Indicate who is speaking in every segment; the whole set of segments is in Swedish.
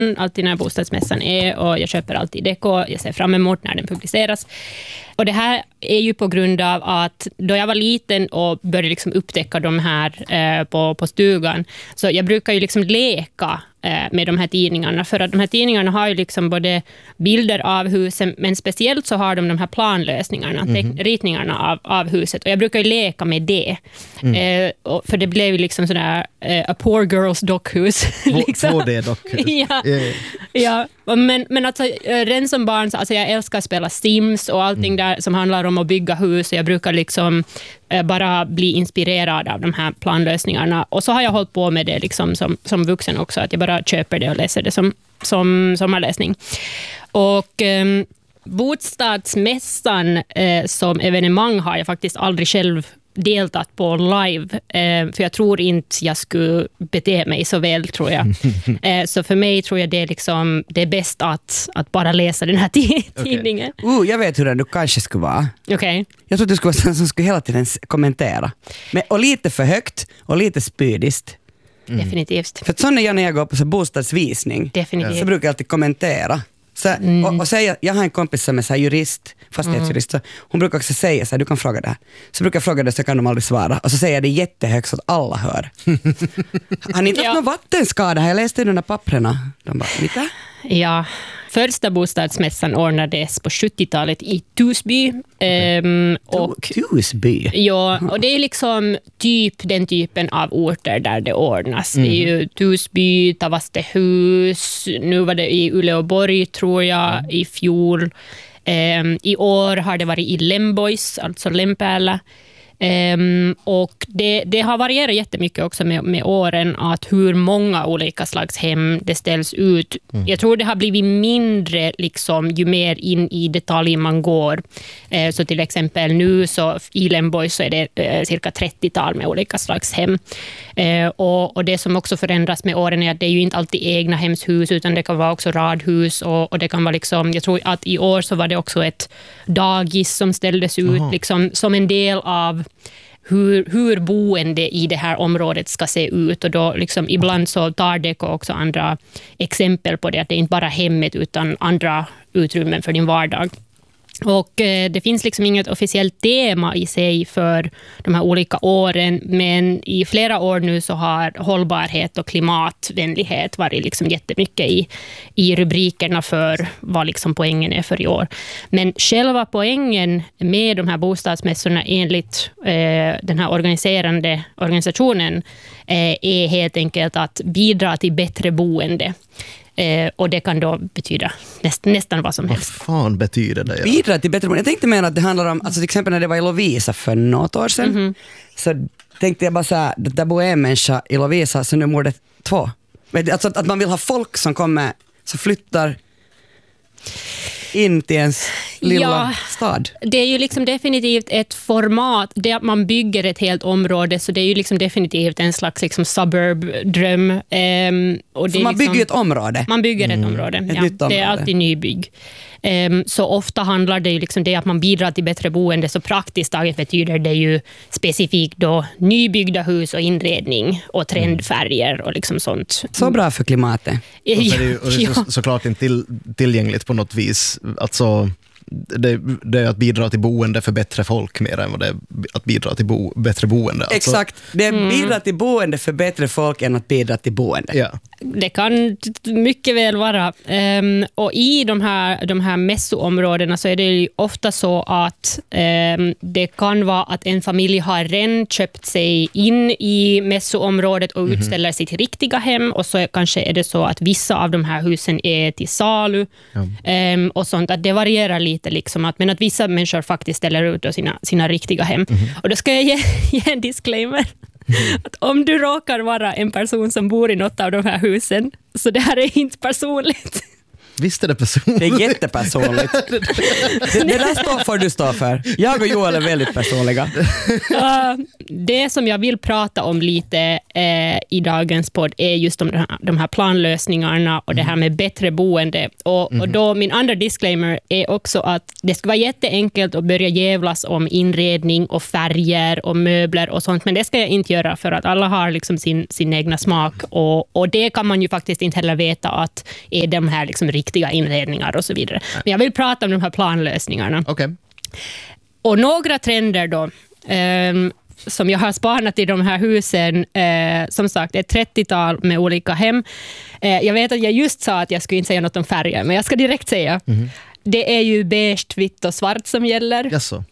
Speaker 1: alltid när bostadsmässan är, och jag köper alltid deko. Jag ser fram emot när den publiceras. Och det här är ju på grund av att då jag var liten och började liksom upptäcka de här på stugan, så jag brukar ju liksom leka med de här tidningarna, för att de här tidningarna har ju liksom både bilder av husen, men speciellt så har de här planlösningarna, ritningarna av huset, och jag brukar ju leka med det. För det blev ju liksom sådär a poor girl's dockhus.
Speaker 2: Liksom. 2D-dockhus.
Speaker 1: Ja. Men alltså, redan som barn, alltså jag älskar att spela Sims och allting där som handlar om att bygga hus, och jag brukar liksom bara bli inspirerad av de här planlösningarna, och så har jag hållit på med det liksom som vuxen också, att jag bara köper det och läser det som sommarläsning. Och bostadsmässan som evenemang har jag faktiskt aldrig själv deltat på live, för jag tror inte jag skulle bete mig så väl, tror jag. Så för mig tror jag det är liksom det är bäst att bara läsa den här tidningen.
Speaker 3: Okay. Jag vet hur du kanske skulle vara.
Speaker 1: Okay.
Speaker 3: Jag tror att du skulle vara sån som skulle hela tiden kommentera. Och lite för högt och lite spydiskt.
Speaker 1: Definitivt.
Speaker 3: För sån är jag när jag går på så bostadsvisning.
Speaker 1: Definitivt.
Speaker 3: Så brukar jag alltid kommentera. Så, och säga, jag har en kompis som är så här jurist, fastighetsjurist, så hon brukar också säga så här, du kan fråga det här. Så brukar jag fråga det, så kan de aldrig svara. Och så säger jag det jättehögt så att alla hör. Har ni inte haft någon vattenskada? Jag läste i de där papperna. De bara, lite?
Speaker 1: Ja, första bostadsmässan ordnades på 70-talet i Torsby.
Speaker 3: Torsby?
Speaker 1: Ja, och det är liksom den typen av orter där det ordnas. Det är ju Torsby, Tavastehus, nu var det i Uleåborg tror jag, i fjol. I år har det varit i Lembois, alltså Lempäällä. Och det har varierat jättemycket också med åren, att hur många olika slags hem det ställs ut. Jag tror det har blivit mindre liksom, ju mer in i detalj man går. Så till exempel nu så i Lembois så är det cirka 30-tal med olika slags hem. Och det som också förändras med åren är att det är ju inte alltid egna hemshus, utan det kan vara också radhus, och det kan vara liksom, jag tror att i år så var det också ett dagis som ställdes ut liksom, som en del av hur boende i det här området ska se ut, och då liksom ibland så tar det också andra exempel på det, att det är inte bara hemmet utan andra utrymmen för din vardag. Och det finns liksom inget officiellt tema i sig för de här olika åren, men i flera år nu så har hållbarhet och klimatvänlighet varit liksom jättemycket i rubrikerna för vad liksom poängen är för i år. Men själva poängen med de här bostadsmässorna enligt den här organiserande organisationen är helt enkelt att bidra till bättre boende. Och det kan då betyda nästan vad som helst.
Speaker 2: Vad fan betyder det?
Speaker 3: Bidra till bättre boende. Jag tänkte mer att det handlar om, alltså till exempel när det var i Lovisa för något år sedan, så tänkte jag bara så här, där bor en människa i Lovisa, så nu bor det 2. Alltså att man vill ha folk som kommer, som flyttar in till ens lilla stad. Det är ju liksom definitivt ett format där man bygger ett helt område, så det är ju liksom definitivt en slags liksom suburb-dröm. Och det man
Speaker 1: liksom,
Speaker 3: bygger ett område?
Speaker 1: Man bygger ett område,
Speaker 3: ett nytt område.
Speaker 1: Det är alltid nybygg. Så ofta handlar det ju liksom det att man bidrar till bättre boende, så praktiskt taget betyder det ju specifikt då nybyggda hus och inredning och trendfärger och liksom sånt.
Speaker 3: Så bra för klimatet.
Speaker 2: Och det är ju såklart inte tillgängligt på något vis. Alltså, det är att bidra till boende för bättre folk mer än vad det är att bidra till bättre boende. Alltså.
Speaker 3: Exakt, det är bidra till boende för bättre folk än att bidra till boende.
Speaker 2: Ja.
Speaker 1: Det kan mycket väl vara. Och i de här mässoområdena så är det ju ofta så att det kan vara att en familj har redan köpt sig in i mässoområdet och utställer sitt riktiga hem, och så kanske är det så att vissa av de här husen är till salu och sånt, att det varierar lite liksom, men att vissa människor faktiskt ställer ut sina riktiga hem. Och då ska jag ge en disclaimer. Att om du råkar vara en person som bor i något av de här husen, så det här är inte personligt.
Speaker 2: Visst är det personligt?
Speaker 3: Det är jättepersonligt. det där får du stå för. Jag och Joel är väldigt personliga.
Speaker 1: Det som jag vill prata om lite i dagens podd är just de här planlösningarna och det här med bättre boende. Och då min andra disclaimer är också att det ska vara jätteenkelt att börja jävlas om inredning och färger och möbler och sånt, men det ska jag inte göra för att alla har liksom sin egna smak och det kan man ju faktiskt inte heller veta att är de här liksom riktiga inredningar och så vidare. Men jag vill prata om de här planlösningarna.
Speaker 2: Okay.
Speaker 1: Och några trender då som jag har spanat i de här husen, som sagt ett 30-tal med olika hem. Jag vet att jag just sa att jag skulle inte säga något om färger, men jag ska direkt säga. Det är ju beige, vitt och svart som gäller.
Speaker 2: Jaså.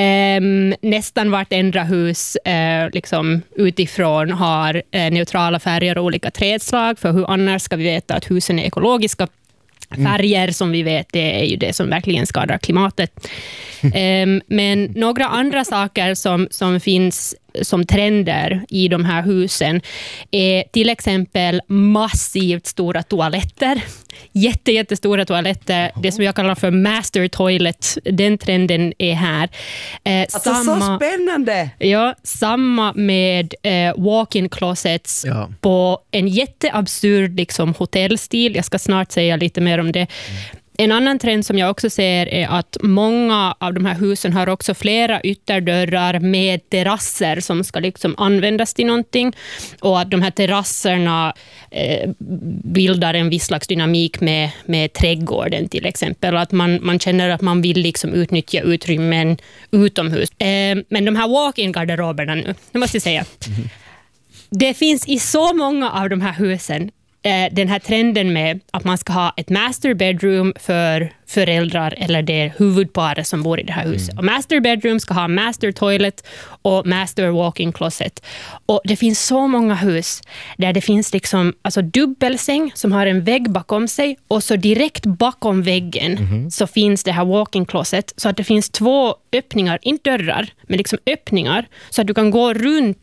Speaker 1: Nästan vartenda hus liksom utifrån har neutrala färger och olika trädslag, för hur annars ska vi veta att husen är ekologiska? Färger som vi vet, det är ju det som verkligen skadar klimatet. Men några andra saker som finns som trender i de här husen är till exempel massivt stora toaletter. Jättestora toaletter. Det som jag kallar för master toilet. Den trenden är här.
Speaker 3: Alltså så spännande!
Speaker 1: Ja, samma med walk-in closets på en jätteabsurd liksom, hotellstil. Jag ska snart säga lite mer om det. En annan trend som jag också ser är att många av de här husen har också flera ytterdörrar med terrasser som ska liksom användas till någonting. Och att de här terrasserna bildar en viss slags dynamik med trädgården till exempel. Att man känner att man vill liksom utnyttja utrymmen utomhus. Men de här walk-in-garderoberna nu måste jag säga. Det finns i så många av de här husen den här trenden med att man ska ha ett master bedroom för föräldrar eller det huvudparet som bor i det här huset. Och master bedroom ska ha master toilet och master walk-in closet. Och det finns så många hus där det finns liksom, alltså dubbelsäng som har en vägg bakom sig och så direkt bakom väggen så finns det här walk-in closet, så att det finns 2 öppningar, inte dörrar, men liksom öppningar så att du kan gå runt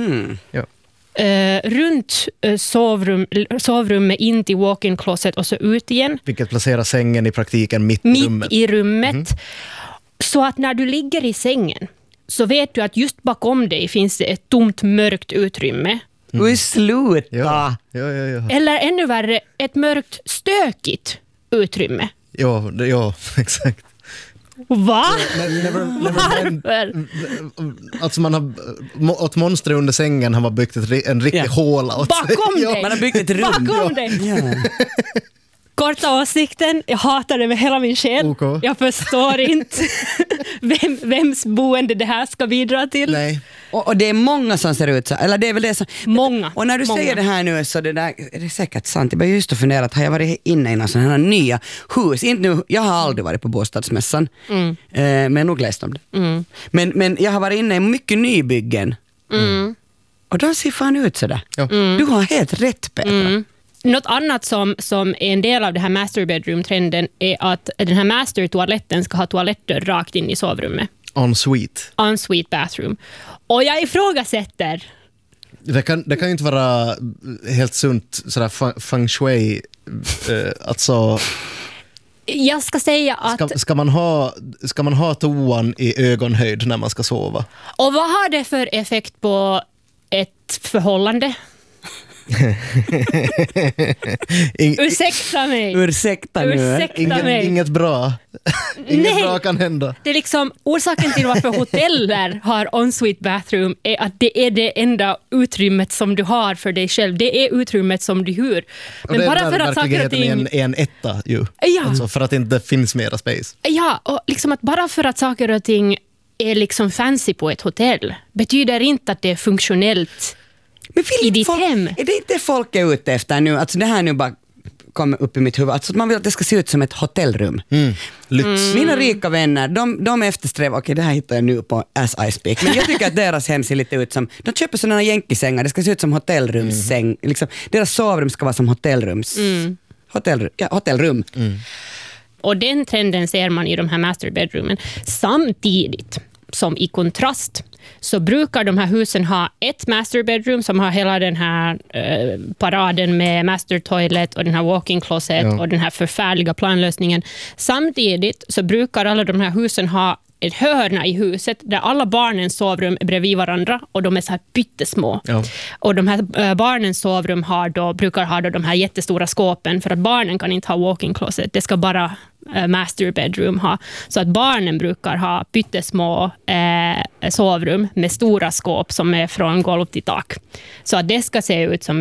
Speaker 1: runt sovrummet in till walk-in closet och så ut igen.
Speaker 2: Vilket placerar sängen i praktiken mitt
Speaker 1: i rummet. Så att när du ligger i sängen så vet du att just bakom dig finns det ett tomt mörkt utrymme.
Speaker 3: Sluta!
Speaker 2: Ja.
Speaker 1: Eller ännu värre, ett mörkt stökigt utrymme.
Speaker 2: Ja, exakt.
Speaker 1: Va?
Speaker 2: Varför? Alltså man har åt monstret under sängen har man byggt en riktig håla åt
Speaker 1: bakom dig.
Speaker 3: Man har byggt ett rum.
Speaker 1: Bakom dig. Korta åsikten, jag hatar det med hela min själ.
Speaker 2: Okay.
Speaker 1: Jag förstår inte vems boende det här ska bidra till.
Speaker 2: Nej.
Speaker 3: Och det är många som ser ut så. Eller det är väl det som...
Speaker 1: Många.
Speaker 3: Och när du säger det här nu så det är säkert sant. Jag börjar just att fundera att har jag varit inne i någon sån här nya hus. Inte nu, jag har aldrig varit på bostadsmässan. Men nog läst om det. Men jag har varit inne i mycket nybyggen. Och de ser fan ut sådär. Du har helt rätt, Petra.
Speaker 1: Något annat som är en del av det här master bedroom-trenden är att den här master-toaletten ska ha toaletter rakt in i sovrummet. En suite bathroom. Och jag ifrågasätter.
Speaker 2: Det kan ju inte vara helt sunt sådär feng shui. Alltså...
Speaker 1: Jag ska säga att...
Speaker 2: Ska man ha toan i ögonhöjd när man ska sova?
Speaker 1: Och vad har det för effekt på ett förhållande? Ursäkta mig.
Speaker 2: Inget bra. Inget bra kan hända.
Speaker 1: Det är liksom orsaken till varför hoteller har en-suite bathroom är att det är det enda utrymmet som du har för dig själv. Det är utrymmet som du hyr. Men
Speaker 2: och
Speaker 1: bara för att saker och ting
Speaker 2: är en etta ju.
Speaker 1: Ja.
Speaker 2: Alltså för att det inte finns mera space.
Speaker 1: Ja, och liksom att bara för att saker och ting är liksom fancy på ett hotell betyder inte att det är funktionellt.
Speaker 3: Men
Speaker 1: i ditt hem.
Speaker 3: Är det inte folk är ute efter nu? Alltså det här nu bara kommer upp i mitt huvud. Alltså man vill att det ska se ut som ett hotellrum.
Speaker 2: Lyx.
Speaker 3: Mina rika vänner, de eftersträvar, okej, det här hittar jag nu på As I Speak. Men jag tycker att deras hem ser lite ut som, de köper sådana jänkisängar, det ska se ut som hotellrumssäng. Liksom, deras sovrum ska vara som hotellrum.
Speaker 1: Och den trenden ser man i de här master bedroomen. Samtidigt som i kontrast så brukar de här husen ha ett master bedroom som har hela den här paraden med master toilet och den här walk-in closet och den här förfärliga planlösningen. Samtidigt så brukar alla de här husen ha ett hörna i huset där alla barnens sovrum är bredvid varandra och de är så här pyttesmå. Ja. Och de här barnens sovrum brukar ha de här jättestora skåpen för att barnen kan inte ha walk-in closet. Det ska bara master bedroom ha. Så att barnen brukar ha pyttesmå sovrum med stora skåp som är från golv till tak. Så att det ska se ut som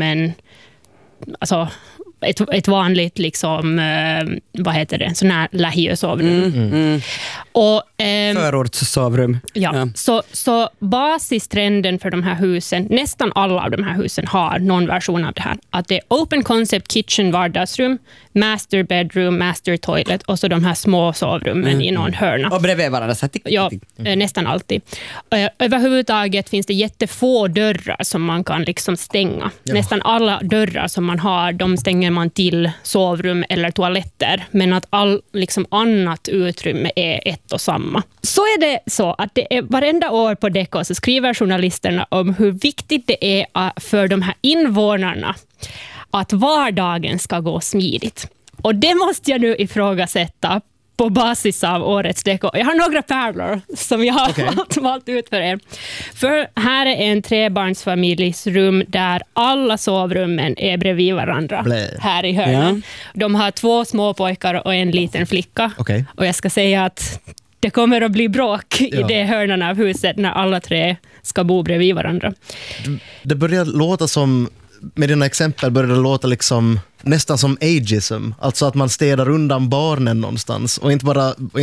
Speaker 1: ett vanligt liksom, sån här lähiösovrum. Och
Speaker 3: förortssovrum.
Speaker 1: Ja. Så basistrenden för de här husen, nästan alla av de här husen har någon version av det här. Att det är open concept kitchen, vardagsrum, master bedroom, master toilet och så de här små sovrummen i någon hörna.
Speaker 3: Och bredvid varandra.
Speaker 1: Ja, nästan alltid. Överhuvudtaget finns det jättefå dörrar som man kan liksom stänga. Ja. Nästan alla dörrar som man har, de stänger man till sovrum eller toaletter. Men att all liksom annat utrymme är ett och samma. Så är det så att det är varenda år på Deco så skriver journalisterna om hur viktigt det är för de här invånarna att vardagen ska gå smidigt. Och det måste jag nu ifrågasätta på basis av årets Deco. Jag har några pärlor som jag har valt ut för er. För här är en trebarnsfamiljs rum där alla sovrummen är bredvid varandra. Här i hörnan. De har 2 små pojkar och en liten flicka. Och jag ska säga att det kommer att bli bråk i det hörnan av huset när alla 3 ska bo bredvid varandra.
Speaker 2: Det börjar låta som, med dina exempel börjar det låta liksom nästan som ageism. Alltså att man städar undan barnen någonstans och inte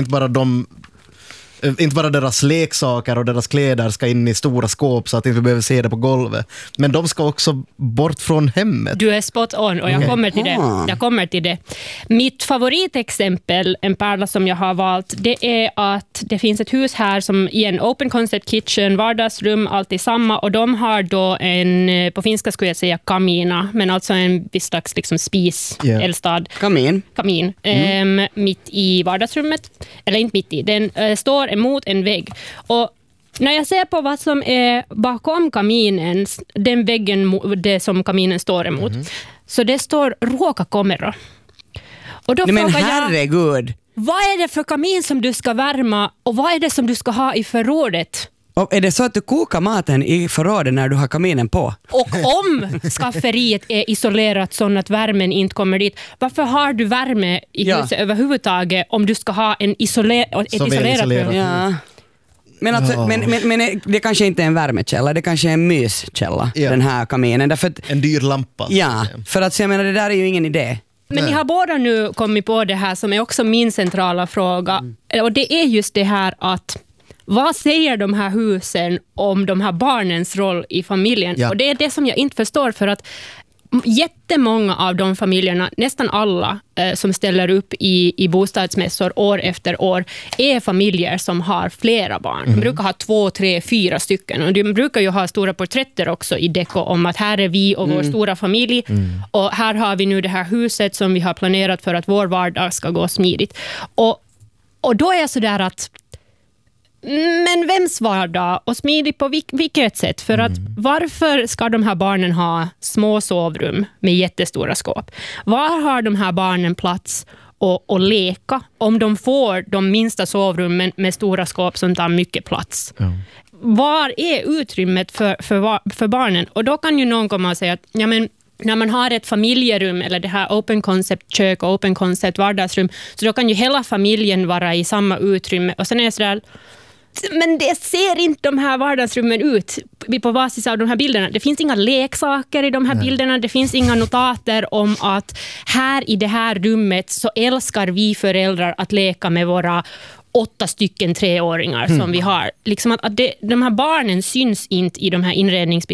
Speaker 2: bara deras leksaker och deras kläder ska in i stora skåp så att vi inte behöver se det på golvet. Men de ska också bort från hemmet.
Speaker 1: Du är spot on och jag kommer till det. Mitt favoritexempel, en pärla som jag har valt, det är att det finns ett hus här som i en open concept kitchen, vardagsrum, alltid samma. Och de har då på finska skulle jag säga kamina, men alltså en viss slags liksom eldstad.
Speaker 3: Kamin.
Speaker 1: Mitt i vardagsrummet. Eller inte mitt i. Den står emot en vägg. Och när jag ser på vad som är bakom kaminen, den väggen det som kaminen står emot, så det står ruokakomero. Och då
Speaker 3: men herregud!
Speaker 1: Vad är det för kamin som du ska värma och vad är det som du ska ha i förrådet?
Speaker 3: Och är det så att du kokar maten i förrådet när du har kaminen på?
Speaker 1: Och om skafferiet är isolerat så att värmen inte kommer dit, varför har du värme i huset överhuvudtaget om du ska ha ett isolerat rum?
Speaker 3: Ja. Men, alltså, men det kanske inte är en värmekälla, det kanske är en myskälla, den här kaminen. Därför att,
Speaker 2: en dyr lampa.
Speaker 3: Ja, för att jag menar, det där är ju ingen idé.
Speaker 1: Men ni har båda nu kommit på det här som är också min centrala fråga. Och det är just det här att vad säger de här husen om de här barnens roll i familjen? Ja. Och det är det som jag inte förstår, för att jättemånga av de familjerna, nästan alla som ställer upp i bostadsmässor år efter år, är familjer som har flera barn. De brukar ha 2, 3, 4 stycken. Och de brukar ju ha stora porträtter också i Deco om att här är vi och vår stora familj. Och här har vi nu det här huset som vi har planerat för att vår vardag ska gå smidigt. Och då är jag så där att men vems vardag och smidig på vilket sätt? För att varför ska de här barnen ha små sovrum med jättestora skåp? Var har de här barnen plats och leka om de får de minsta sovrummen med stora skåp som tar mycket plats? Ja. Var är utrymmet för barnen? Och då kan ju någon komma och säga att när man har ett familjerum eller det här open concept kök och open concept vardagsrum, så då kan ju hela familjen vara i samma utrymme. Och sen är det sådär, men det ser inte de här vardagsrummen ut på basis av de här bilderna. Det finns inga leksaker i de här bilderna. Det finns inga notater om att här i det här rummet så älskar vi föräldrar att leka med våra 8 stycken 3-åringar som vi har. Liksom att de här barnen syns inte i de här inredningsbilderna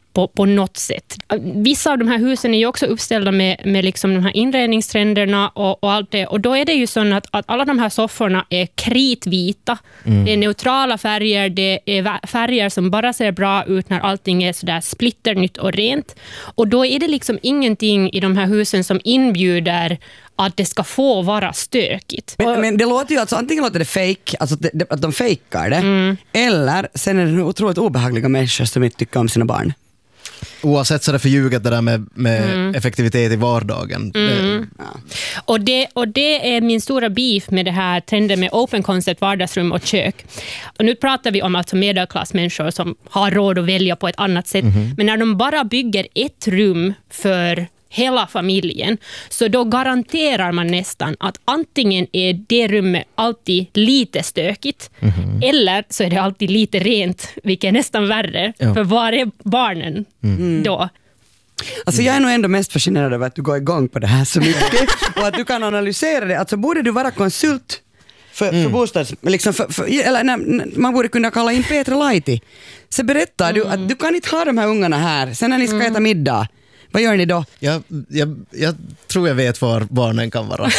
Speaker 1: på något sätt. Vissa av de här husen är ju också uppställda med liksom de här inredningstrenderna och allt det. Och då är det ju så att alla de här sofforna är kritvita. Det är neutrala färger, det är färger som bara ser bra ut när allting är sådär splitternytt och rent. Och då är det liksom ingenting i de här husen som inbjuder att det ska få vara stökigt.
Speaker 3: Men det låter ju alltså, antingen låter det fake, alltså att de fejkar det, eller sen är det otroligt obehagliga människor som inte tycker om sina barn.
Speaker 2: Oavsett så är det förljuget det där med effektivitet i vardagen.
Speaker 1: Och det är min stora beef med det här trenden med open concept vardagsrum och kök. Och nu pratar vi om alltså medelklassmänniskor som har råd att välja på ett annat sätt. Men när de bara bygger ett rum för hela familjen, så då garanterar man nästan att antingen är det rummet alltid lite stökigt eller så är det alltid lite rent, vilket är nästan värre. För var är barnen då?
Speaker 3: Alltså jag är nog ändå mest fascinerad över att du går igång på det här så mycket och att du kan analysera det. Alltså borde du vara konsult för bostads... Liksom eller man borde kunna kalla in Petra Laiti. Så berättar du att du kan inte ha de här ungarna här sen när ni ska äta middag. Vad gör ni då?
Speaker 2: Jag tror jag vet var barnen kan vara.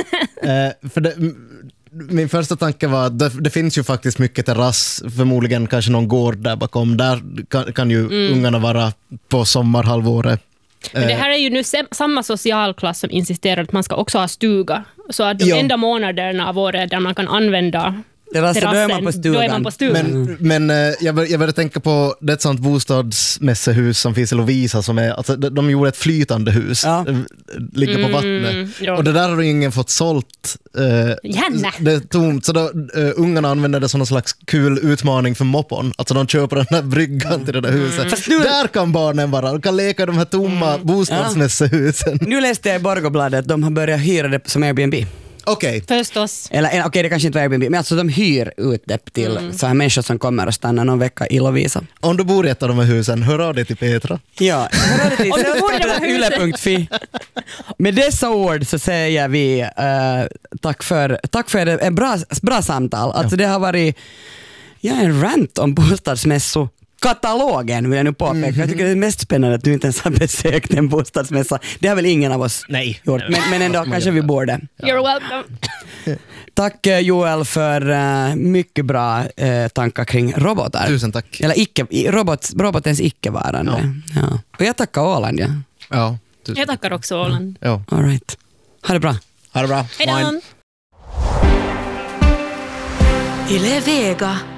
Speaker 2: Min första tanke var att det finns ju faktiskt mycket terrass, förmodligen kanske någon gård där bakom. Där kan ju ungarna vara på sommarhalvåret.
Speaker 1: Men det här är ju nu samma socialklass som insisterar att man ska också ha stuga. Så att de enda månaderna av året där man kan använda terrassen,
Speaker 3: då är man på stugan.
Speaker 2: Men jag började tänka på det ett sånt bostadsmässehus som finns i Lovisa som är, alltså, de gjorde ett flytande hus, ligger på vattnet. Och det där har ingen fått sålt. Det är tomt, så då ungarna använder det som någon slags kul utmaning för moppon. Alltså de köper den här bryggan till det där huset. Där kan barnen vara, de kan leka de här tomma bostadsmässehusen.
Speaker 3: Nu läste jag i Borgobladet att de har börjat hyra det som Airbnb.
Speaker 2: Okej.
Speaker 1: Förstås.
Speaker 3: Eller det kanske inte var Airbnb, men alltså de hyr ut det till så här människor som kommer och stannar någon vecka i Lovisa.
Speaker 2: Om du bor i ett av de här husen, hör av dig till Petra.
Speaker 3: Ja, hör av dig till yle.fi. Med dessa ord så säger vi tack för ett bra samtal. Alltså det har varit en rant om bostadsmässor. Katalogen vill jag nu påpeka. Jag tycker det är mest spännande att du inte ens har besökt en bostadsmässa. Det har väl ingen av oss gjort. Men ändå kanske vi borde.
Speaker 1: You're welcome.
Speaker 3: Tack Joel för mycket bra tankar kring robotar.
Speaker 2: Tusen tack.
Speaker 3: Eller robotens icke-varande. Ja. Och jag tackar Åland.
Speaker 2: Ja,
Speaker 1: jag tackar också Åland.
Speaker 2: Ja.
Speaker 3: All right. Ha det bra.
Speaker 2: Ha det bra.
Speaker 1: Hej då.
Speaker 4: Yle Vega.